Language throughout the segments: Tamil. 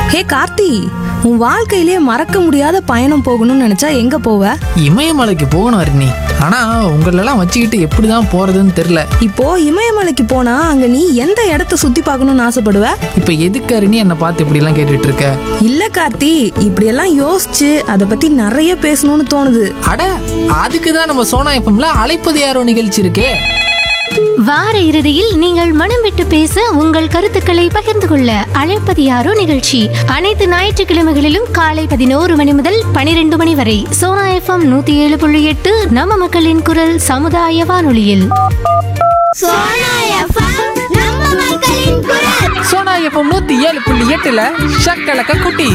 ஹே கார்த்தி, உன் வாழ்க்கையிலேயே மறக்க முடியாத பயணம் போகணும்னு நினைச்சா எங்க போவ? இமயமலைக்கு போகணும் அருணி. ஆனா உங்களெல்லாம் வச்சுக்கிட்டு எப்படிதான் போறதுன்னு தெரியல. இப்போ இமயமலைக்கு போனா அங்க நீ எந்த இடத்த சுத்தி பார்க்கணும்னு ஆசைப்படுவ? இப்ப எதுக்கு அருணி என்னை பார்த்து இப்படி எல்லாம் கேட்டுட்டு இருக்க? இல்ல கார்த்தி, இப்படியெல்லாம் யோசிச்சு அதை பத்தி நிறைய பேசணும்னு தோணுது. அட, அதுக்குதான் நம்ம சோனா எஃப்எம்ல அழைப்பது யாரோ நிகழ்ச்சி இருக்கே. வார இறுதியில் நீங்கள் மனம் விட்டு பேச உங்கள் கருத்துக்களை பகிர்ந்து கொள்ள அழைப்பது யாரோ நிகழ்ச்சி அனைத்து ஞாயிற்றுக்கிழமைகளிலும் காலை 11 மணி முதல் 12 மணி வரை சோனா எஃப்எம் 107.8 நம்ம மக்களின் குரல் சமுதாய வானொலியில். சோனா எஃப்எம் 107.8ல ஷக்கலக்க குட்டி.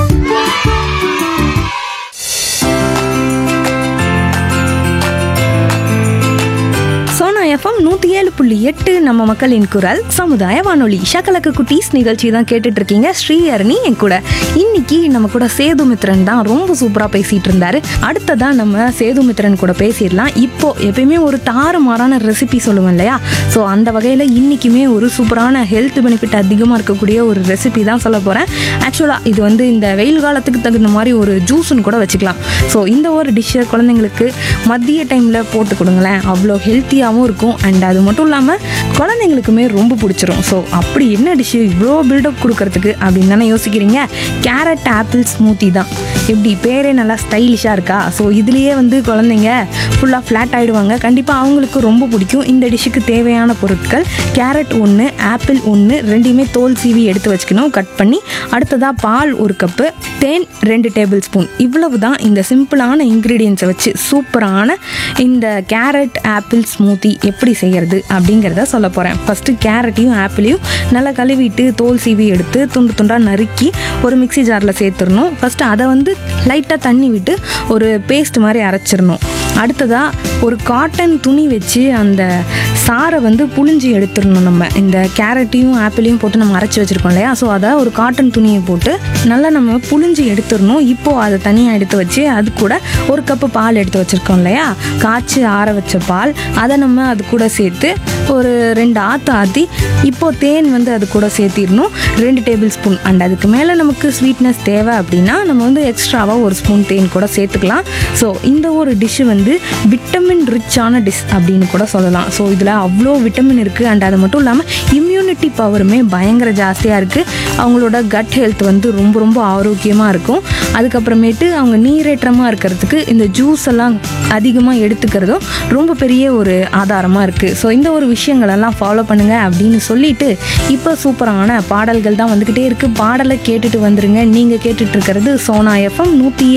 சோனா எஃப்எம் 107.8 நம்ம மக்களின் குரல் சமுதாய வானொலி. ஷக்கலக்கு குட்டீஸ் நிகழ்ச்சி தான் கேட்டுட்டு இருக்கீங்க. ஸ்ரீஹரணி என் கூட. இன்னைக்கு நம்ம கூட சேதுமித்ரன் தான் ரொம்ப சூப்பரா பேசிட்டு இருந்தாரு. அடுத்ததா நம்ம சேதுமித்ரன் கூட பேசிடலாம். இப்போ எப்பயுமே ஒரு தாறுமாறான ரெசிபி சொல்லுவேன் இல்லையா? ஸோ அந்த வகையில் இன்னைக்குமே ஒரு சூப்பரான ஹெல்த் பெனிஃபிட் அதிகமாக இருக்கக்கூடிய ஒரு ரெசிபி தான் சொல்ல போகிறேன். ஆக்சுவலாக இது வந்து இந்த வெயில் காலத்துக்கு தகுந்த மாதிரி ஒரு ஜூஸ்ன்னு கூட வச்சுக்கலாம். ஸோ இந்த ஒரு டிஷ்ஷை குழந்தைங்களுக்கு மதிய டைமில் போட்டு கொடுங்களேன், அவ்வளோ ஹெல்த்தியாகவும் இருக்கும். அண்ட் அது மட்டும் இல்லாமல் குழந்தைங்களுக்குமே ரொம்ப பிடிச்சிரும். ஸோ அப்படி என்ன டிஷ்ஷு இவ்வளோ பில்டப் கொடுக்கறதுக்கு அப்படின்னு தானே யோசிக்கிறீங்க? கேரட் ஆப்பிள் ஸ்மூத்தி தான். எப்படி பேரே நல்லா ஸ்டைலிஷாக இருக்கா? ஸோ இதுலேயே வந்து குழந்தைங்க ஃபுல்லாக ஃப்ளாட் ஆகிடுவாங்க. கண்டிப்பாக அவங்களுக்கு ரொம்ப பிடிக்கும். இந்த டிஷ்ஷுக்கு தேவையான பொருட்கள்: கேரட் 1, ஆப்பிள் 1, ரெண்டையுமே தோல் சீவி எடுத்து வச்சுக்கணும், கட் பண்ணி. அடுத்ததாக பால் 1 கப்பு, தேன் 2 டேபிள் ஸ்பூன். இவ்வளவு தான் இந்த சிம்பிளான இன்க்ரீடியன்ஸை வச்சு சூப்பரான இந்த கேரட் ஆப்பிள் ஸ்மூத்தி எப்படி செய்கிறது அப்படிங்கிறத சொல்ல போகிறேன். ஃபஸ்ட்டு கேரட்டையும் ஆப்பிளையும் நல்லா கழுவிட்டு தோல் சீவி எடுத்து துண்டு துண்டாக நறுக்கி ஒரு மிக்ஸி ஜாரில் சேர்த்துடணும். ஃபஸ்ட்டு அதை வந்து லைட்டாக தண்ணி விட்டு ஒரு பேஸ்ட் மாதிரி அரைச்சிடணும். அடுத்ததாக ஒரு காட்டன் துணி வச்சு அந்த சாரை வந்து புழிஞ்சி எடுத்துடணும். நம்ம இந்த கேரட்டையும் ஆப்பிளையும் போட்டு நம்ம அரைச்சி வச்சுருக்கோம் இல்லையா? ஸோ அதை ஒரு காட்டன் துணியை போட்டு நல்லா நம்ம புழிஞ்சி எடுத்துடணும். இப்போது அதை தனியாக எடுத்து வச்சு அது கூட 1 கப்பு பால் எடுத்து வச்சுருக்கோம் இல்லையா? காய்ச்சி ஆற வச்ச பால், அதை நம்ம அது கூட சேர்த்து ஒரு 2 ஆற்று ஆற்றி இப்போது தேன் வந்து அது கூட சேர்த்திடணும், 2 டேபிள் ஸ்பூன். அண்ட் அதுக்கு மேலே நமக்கு ஸ்வீட்னஸ் தேவை அப்படின்னா நம்ம வந்து எக்ஸ்ட்ராவாக 1 ஸ்பூன் தேன் கூட சேர்த்துக்கலாம். ஸோ இந்த ஒரு டிஷ்ஷு வந்து விட்டமின் ரிச்சான டிஷ் அப்படின்னு கூட சொல்லலாம். ஸோ இதில் அவ்வளோ விட்டமின் இருக்குது. அண்ட் அது மட்டும் இல்லாமல் இம்யூனிட்டி பவருமே பயங்கர ஜாஸ்தியாக இருக்குது. அவங்களோட கட் ஹெல்த் வந்து ரொம்ப ரொம்ப ஆரோக்கியமாக இருக்கும். அதுக்கப்புறமேட்டு அவங்க நீரேற்றமாக இருக்கிறதுக்கு இந்த ஜூஸ் எல்லாம் அதிகமாக எடுத்துக்கிறதும் ரொம்ப பெரிய ஒரு ஆதாரமாக இருக்குது. ஸோ இந்த ஒரு விஷயங்களெல்லாம் ஃபாலோ பண்ணுங்கள் அப்படின்னு சொல்லிட்டு இப்போ சூப்பரான பாடல்கள் தான் வந்துக்கிட்டே இருக்குது. பாடலை கேட்டுட்டு வந்துருங்க. நீங்கள் கேட்டுட்டு இருக்கிறது சோனா எஃப்எம்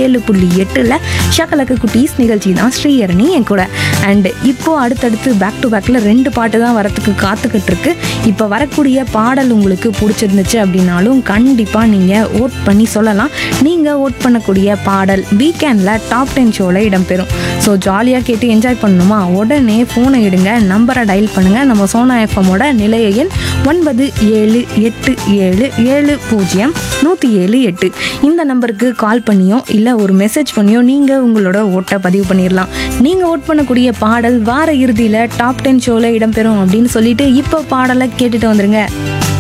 107.8ல் ஷக்கலக்கு குட்டீஸ் நிகழ்ச்சி தான். ஸ்ரீஹரணி என் கூட. அண்ட் இப்போது அடுத்தடுத்து பேக் டு பேக்கில் 2 பாட்டு தான் வரத்துக்கு காத்துக்கிட்டு இருக்கு. இப்போ வரக்கூடிய பாடல் உங்களுக்கு பிடிச்சிருந்துச்சு அப்படின்னாலும் கண்டிப்பாக நீங்கள் ஓட் பண்ணி சொல்லலாம். நீங்கள் ஓட் பண்ணக்கூடிய பாடல் வீக்கெண்டில் டாப் 10 ஷோவில் இடம்பெறும். ஸோ ஜாலியாக கேட்டு என்ஜாய் பண்ணணுமா? உடனே ஃபோனை எடுங்க, நம்பரை டயல் பண்ணுங்கள். நம்ம சோனா எஃப்எம்மோட நிலைய எண் 9787700178. இந்த நம்பருக்கு கால் பண்ணியோ இல்லை ஒரு மெசேஜ் பண்ணியோ நீங்கள் உங்களோட ஓட்டை பதிவு பண்ணிடலாம். நீங்கள் ஓட் பண்ணக்கூடிய பாடல் வார இறுதியில் டாப் 10 ஷோவில் இடம்பெறும் அப்படின்னு சொல்லிட்டு இப்போ பாடலை கேட்டுட்டு வந்துருங்க.